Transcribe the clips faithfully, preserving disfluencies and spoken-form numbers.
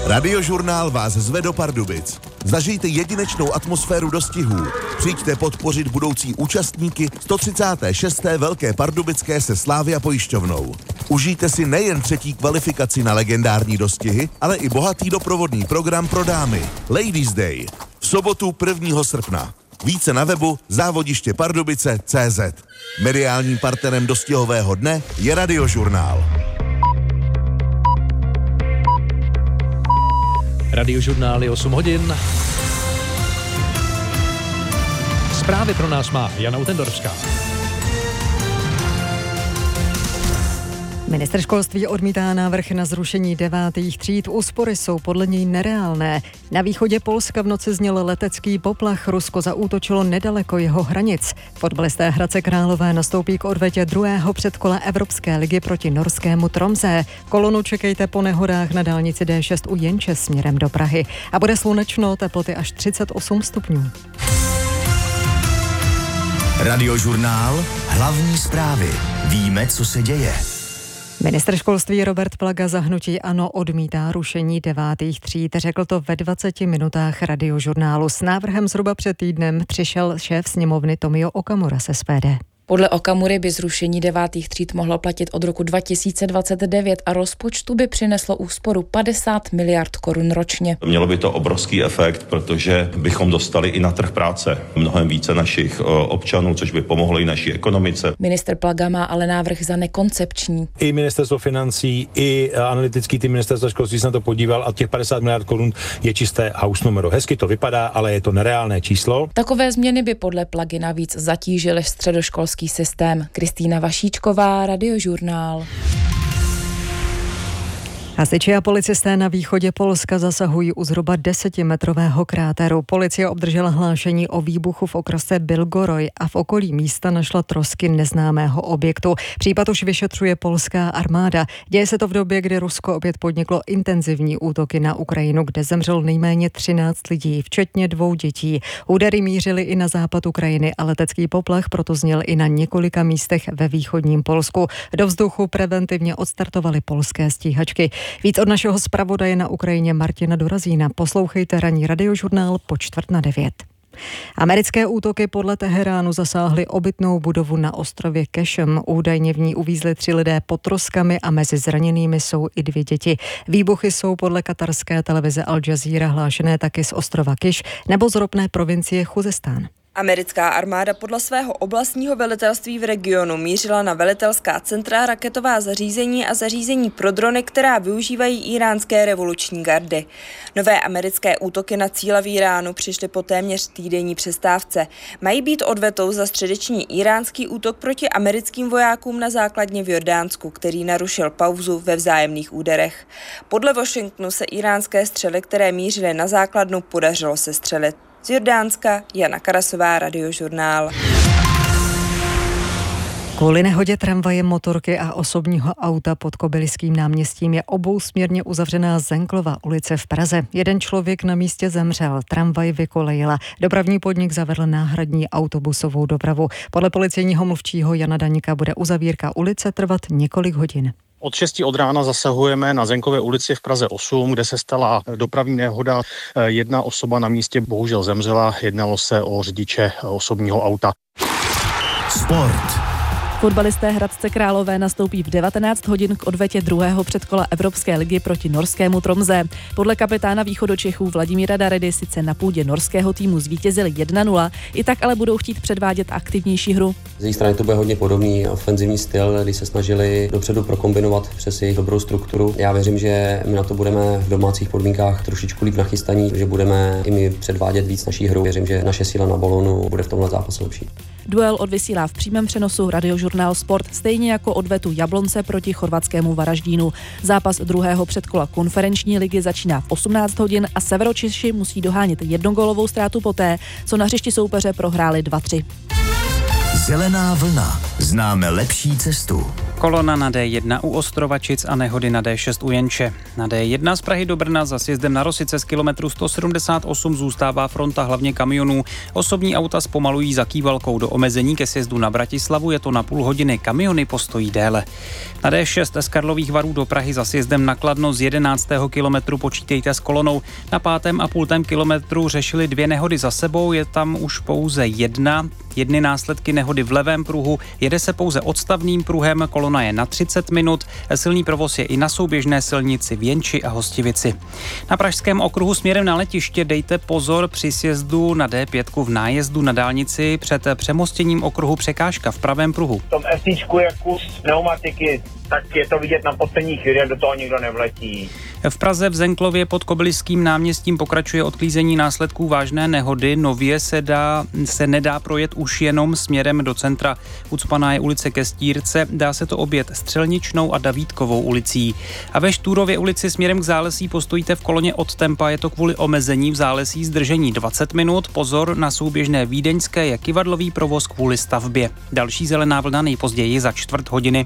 Radiožurnál vás zve do Pardubic. Zažijte jedinečnou atmosféru dostihů. Přijďte podpořit budoucí účastníky sto třicáté šesté Velké pardubické se Slavia pojišťovnou. Užijte si nejen třetí kvalifikaci na legendární dostihy, ale i bohatý doprovodný program pro dámy. Ladies Day. V sobotu prvního srpna. Více na webu závodiště pardubice tečka cé zet. Mediálním partnerem dostihového dne je Radiožurnál. Radiožurnál je osm hodin. Zprávy pro nás má Jana Utendorská. Ministr školství odmítá návrh na zrušení devátých tříd. Úspory jsou podle něj nereálné. Na východě Polska v noci zněl letecký poplach. Rusko zaútočilo nedaleko jeho hranic. Fotbalisté Hradce Králové nastoupí k odvetě druhého předkola Evropské ligy proti norskému Tromsø. Kolonu čekejte po nehodách na dálnici D šest u Jenče směrem do Prahy. A bude slunečno, teploty až třicet osm stupňů. Radiožurnál, hlavní zprávy. Víme, co se děje. Ministr školství Robert Plaga za hnutí ANO odmítá rušení devátých tříd. Řekl to ve dvaceti minutách Radiožurnálu. S návrhem zhruba před týdnem přišel šéf sněmovny Tomio Okamura z S P D. Podle Okamury by zrušení devátých tříd mohlo platit od roku dva tisíce dvacet devět a rozpočtu by přineslo úsporu padesát miliard korun ročně. Mělo by to obrovský efekt, protože bychom dostali i na trh práce mnohem více našich občanů, což by pomohlo i naší ekonomice. Ministr Plaga má ale návrh za nekoncepční. I ministerstvo financí, i analytický tým ministerstva školství se na to podíval a těch padesát miliard korun je čisté house numero. Hezky to vypadá, ale je to nereálné číslo. Takové změny by podle Plagy navíc zatížily středoškolský systém. Kristýna Vašíčková, Radiožurnál. Hasiči a policisté na východě Polska zasahují u zhruba desetimetrového kráteru. Policie obdržela hlášení o výbuchu v okrese Bilgoroj a v okolí místa našla trosky neznámého objektu. Případ už vyšetřuje polská armáda. Děje se to v době, kdy Rusko opět podniklo intenzivní útoky na Ukrajinu, kde zemřelo nejméně třináct lidí, včetně dvou dětí. Údery mířily i na západ Ukrajiny a letecký poplach proto zněl i na několika místech ve východním Polsku. Do vzduchu preventivně odstartovaly polské stíhačky. Víc od našeho zpravodaje na Ukrajině Martina Dorazína. Poslouchejte ranní Radiožurnál po čtvrt na devět. Americké útoky podle Teheránu zasáhly obytnou budovu na ostrově Kešem. Údajně v ní uvízli tři lidé pod troskami a mezi zraněnými jsou i dvě děti. Výbuchy jsou podle katarské televize Al Jazeera hlášené taky z ostrova Kiš nebo z ropné provincie Chuzestán. Americká armáda podle svého oblastního velitelství v regionu mířila na velitelská centra, raketová zařízení a zařízení pro drony, která využívají íránské revoluční gardy. Nové americké útoky na cíle v Iránu přišly po téměř týdenní přestávce. Mají být odvetou za středeční íránský útok proti americkým vojákům na základně v Jordánsku, který narušil pauzu ve vzájemných úderech. Podle Washingtonu se íránské střely, které mířily na základnu, podařilo sestřelit. Z Jordánska Jana Karasová, Radiožurnál. Kvůli nehodě tramvaje, motorky a osobního auta pod Kobyliským náměstím je obousměrně uzavřená Zenklova ulice v Praze. Jeden člověk na místě zemřel, tramvaj vykolejila. Dopravní podnik zavedl náhradní autobusovou dopravu. Podle policejního mluvčího Jana Daňka bude uzavírka ulice trvat několik hodin. Od šesti od rána zasahujeme na Zenkové ulici v Praze osm, kde se stala dopravní nehoda. Jedna osoba na místě bohužel zemřela, jednalo se o řidiče osobního auta. Sport. Fotbalisté Hradce Králové nastoupí v devatenáct hodin k odvetě druhého předkola Evropské ligy proti norskému Tromsø. Podle kapitána východočechů Vladimíra Daredy sice na půdě norského týmu zvítězili jedna nula, i tak ale budou chtít předvádět aktivnější hru. Z jejich strany to bude hodně podobný ofenzivní styl, kdy se snažili dopředu prokombinovat přes jejich dobrou strukturu. Já věřím, že my na to budeme v domácích podmínkách trošičku líp nachystaní, že budeme i my předvádět víc naší hru. Věřím, že naše síla na balónu bude v tomhle zápase lepší. Duel odvysílá v přímém přenosu Radiožurnál Sport, stejně jako odvetu Jablonce proti chorvatskému Varaždínu. Zápas druhého předkola konferenční ligy začíná v osmnáct hodin a Severočeši musí dohánět jednogólovou ztrátu poté, co na hřišti soupeře prohráli dva tři. Zelená vlna. Známe lepší cestu. Kolona na D jedna u Ostrovačic a nehody na D šest u Jenče. Na D jedna z Prahy do Brna za sjezdem na Rosice z kilometru sto sedmdesát osm zůstává fronta hlavně kamionů. Osobní auta zpomalují za Kývalkou do omezení ke sjezdu na Bratislavu, je to na půl hodiny, kamiony postojí déle. Na D šest z Karlových Varů do Prahy za sjezdem na Kladno z jedenáctého kilometru počítejte s kolonou. Na pátém a půltém kilometru řešili dvě nehody za sebou, je tam už pouze jedna. Jedny následky nehody v levém pruhu, jede se pouze odstavným pruhem, kolona je na třicet minut, silný provoz je i na souběžné silnici v Jenči a Hostivici. Na pražském okruhu směrem na letiště dejte pozor při sjezdu na D pět v nájezdu na dálnici před přemostěním okruhu překážka v pravém pruhu. V tom SIčku je kus pneumatiky, tak je to vidět na poslední chvíli, do toho nikdo nevletí. V Praze v Zenklově pod Kobyliským náměstím pokračuje odklízení následků vážné nehody. Nově se, dá, se nedá projet už jenom směrem do centra. Ucpaná je ulice Kestírce, dá se to objet Střelničnou a Davítkovou ulicí. A ve Štúrově ulici směrem k Zálesí postojíte v koloně od tempa, je to kvůli omezení v Zálesí zdržení dvacet minut. Pozor, na souběžné vídeňské je kyvadlový provoz kvůli stavbě. Další zelená vlna nejpozději za čtvrt hodiny.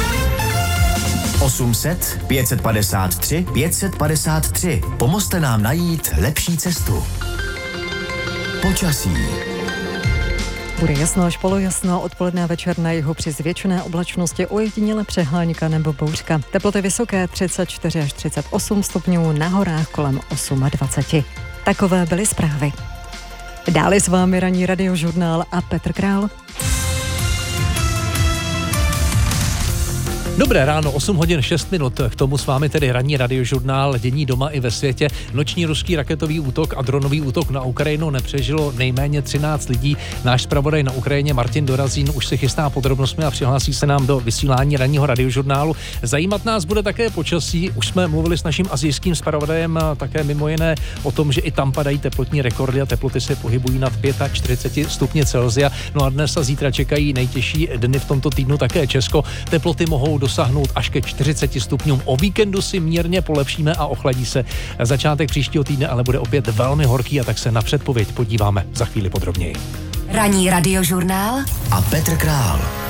osm set pět set padesát tři pět set padesát tři. Pomozte nám najít lepší cestu. Počasí. Bude jasno až polojasno, odpoledne a večer na jihu při zvětšené oblačnosti ojediněle přehánka nebo bouřka. Teploty vysoké třicet čtyři až třicet osm stupňů, na horách kolem dvacet osm. Takové byly zprávy. Dále s vámi ranní radiožurnál a Petr Král. Dobré ráno, osm hodin šest minut, k tomu s vámi tedy ranní radiožurnál dění doma i ve světě. Noční ruský raketový útok a dronový útok na Ukrajinu nepřežilo nejméně třináct lidí. Náš zpravodaj na Ukrajině Martin Dorazín už se chystá podrobnostmi a přihlásí se nám do vysílání ranního radiožurnálu. Zajímat nás bude také počasí. Už jsme mluvili s naším asijským zpravodajem také mimo jiné o tom, že i tam padají teplotní rekordy a teploty se pohybují nad čtyřicet pět stupňů Celsia. No a dnes a zítra čekají nejtěžší dny v tomto týdnu také Česko. Teploty mohou dosáhnout až ke čtyřiceti stupňům. O víkendu si mírně polepšíme a ochladí se. Začátek příštího týdne ale bude opět velmi horký a tak se na předpověď podíváme za chvíli podrobněji. Ranní radiožurnál a Petr Král.